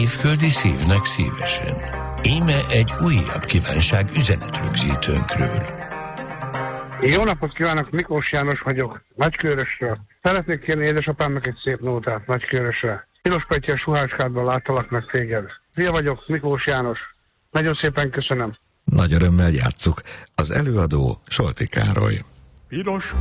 Évföldi szívnek szívesen. Íme egy újabb kívánság üzenetrögzítőnkről. Jó napot kívánok, Miklós János vagyok, Nagykőrösről. Szeretnék kérni édesapámnak egy szép nótát Nagykőrösre. Piros Petya Suhácskádban láttalak meg téged. Fia vagyok, Miklós János. Nagyon szépen köszönöm. Nagy örömmel játsszuk. Az előadó Solti Károly. Piros